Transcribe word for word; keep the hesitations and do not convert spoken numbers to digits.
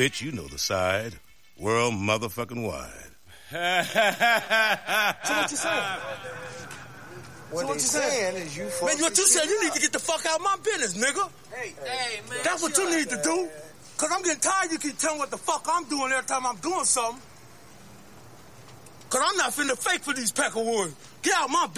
bitch, you know the side. World motherfucking wide. So what you saying? What so what they you saying saying is you Man, what you said, you need to get the fuck out of my business, nigga. Hey, Hey, man. That's what you need to do. Cause I'm getting tired you keep telling what the fuck I'm doing every time I'm doing something. Cause I'm not finna fake for these Peckerwoods. Get out my